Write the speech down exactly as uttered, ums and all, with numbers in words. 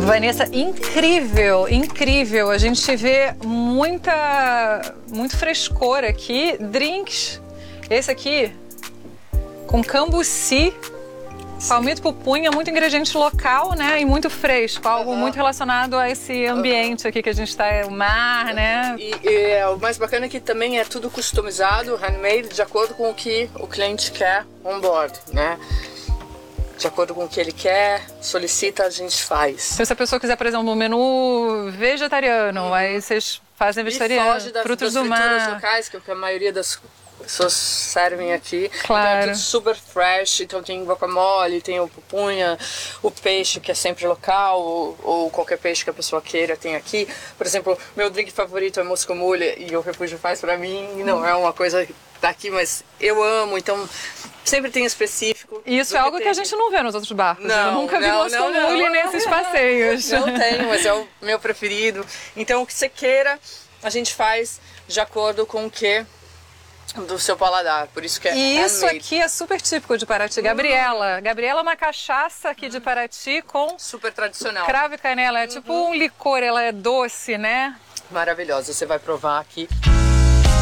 Vanessa, incrível, incrível. A gente vê muita, muito frescor aqui. Drinks, esse aqui, com cambuci, palmito, pupunha, muito ingrediente local, né? E muito fresco, algo uhum. muito relacionado a esse ambiente aqui que a gente está, o mar, né? E, e é, o mais bacana é que também é tudo customizado, handmade, de acordo com o que o cliente quer on board, né? De acordo com o que ele quer, solicita, a gente faz. Se essa pessoa quiser, por exemplo, um menu vegetariano, uhum. aí vocês fazem vegetariano, foge das, frutos das do mar. locais, que é o que a maioria das pessoas servem aqui. Claro. Então é tudo super fresh, então tem guacamole, tem o pupunha, o peixe que é sempre local, ou, ou qualquer peixe que a pessoa queira tem aqui. Por exemplo, meu drink favorito é moscomulha e o Refúgio faz pra mim, não é uma coisa daqui, mas eu amo, então sempre tem específico. E isso é algo que, que a gente não vê nos outros barcos. Não, eu nunca vi não, moscomulha nesses passeios. Não tem, mas é o meu preferido. Então o que você queira, a gente faz de acordo com o que do seu paladar, por isso que é E isso handmade. aqui é super típico de Paraty. Gabriela. Gabriela é uma cachaça aqui de Paraty com... super tradicional. Cravo e canela. É tipo um licor, ela é doce, né? Maravilhosa, você vai provar aqui.